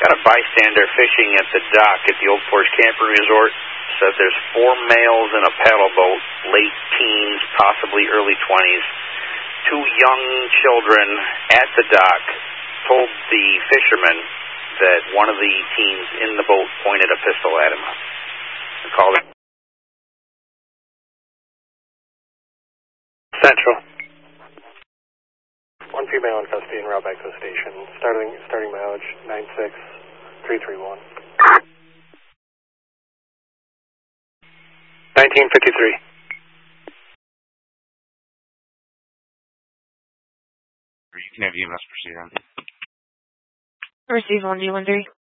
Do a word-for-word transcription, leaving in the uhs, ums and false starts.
Got a bystander fishing at the dock at the Old Forest Camping Resort. Said there's four males in a paddle boat, late teens, possibly early twenties. Two young children at the dock told the fisherman that one of the teens in the boat pointed a pistol at him. We called it Central. One female in custody and route back to the station. Starting starting mileage nine six three three one. nineteen fifty-three. You can have E M S proceed on. Receive one, D one three.